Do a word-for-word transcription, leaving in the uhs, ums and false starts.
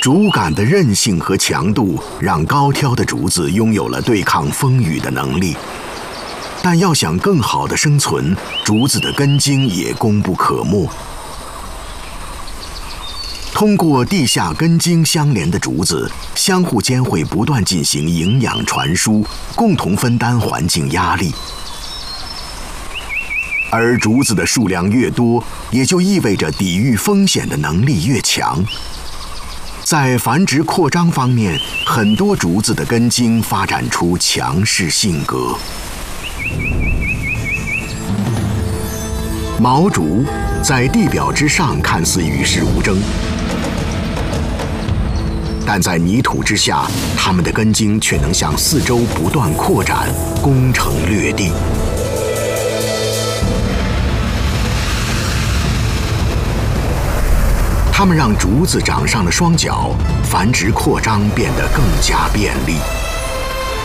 竹竿的韧性和强度让高挑的竹子拥有了对抗风雨的能力。但要想更好的生存，竹子的根茎也功不可没。通过地下根茎相连的竹子，相互间会不断进行营养传输，共同分担环境压力。而竹子的数量越多，也就意味着抵御风险的能力越强。在繁殖扩张方面，很多竹子的根茎发展出强势性格。毛竹在地表之上看似与世无争，但在泥土之下，它们的根茎却能向四周不断扩展，攻城略地。它们让竹子长上了双脚，繁殖扩张变得更加便利。